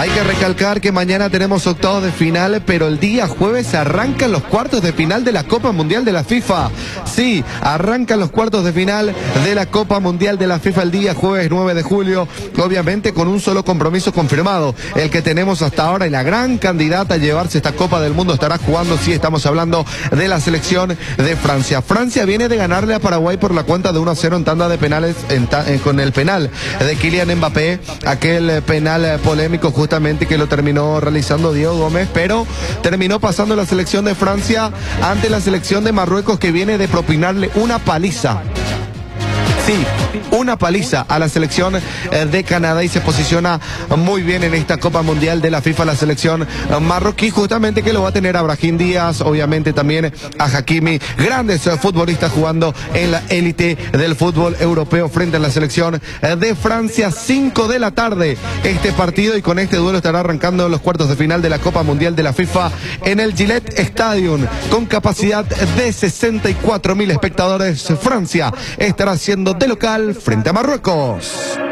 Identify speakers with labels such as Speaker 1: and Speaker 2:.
Speaker 1: Hay que recalcar que mañana tenemos octavos de final, pero el día jueves arrancan los cuartos de final de la Copa Mundial de la FIFA. Sí, arrancan los cuartos de final de la Copa Mundial de la FIFA el día jueves 9 de julio, obviamente con un solo compromiso confirmado, el que tenemos hasta ahora, y la gran candidata a llevarse esta Copa del Mundo estará jugando, sí, estamos hablando de la selección de Francia. Francia viene de ganarle a Paraguay por la cuenta de 1-0 en tanda de penales, con el penal de Kylian Mbappé, aquel penal polémico justamente que lo terminó realizando Diego Gómez, pero terminó pasando la selección de Francia ante la selección de Marruecos, que viene de propinarle una paliza. Sí, una paliza a la selección de Canadá, y se posiciona muy bien en esta Copa Mundial de la FIFA la selección marroquí, justamente que lo va a tener a Brahim Díaz, obviamente también a Hakimi, grandes futbolistas jugando en la élite del fútbol europeo frente a la selección de Francia. 5 de la tarde este partido, y con este duelo estará arrancando los cuartos de final de la Copa Mundial de la FIFA en el Gillette Stadium con capacidad de 64.000 espectadores. Francia estará haciendo de local frente a Marruecos.